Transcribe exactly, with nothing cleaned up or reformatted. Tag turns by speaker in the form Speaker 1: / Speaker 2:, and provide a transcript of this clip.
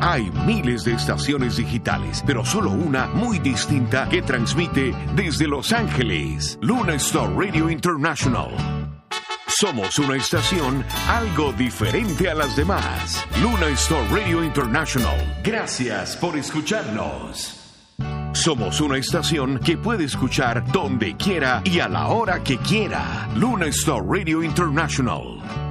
Speaker 1: Hay miles de estaciones digitales, pero solo una muy distinta que transmite desde Los Ángeles. Luna Star Radio International. Somos una estación algo diferente a las demás. Luna Star Radio International. Gracias por escucharnos. Somos una estación que puede escuchar donde quiera y a la hora que quiera. Luna Star Radio International.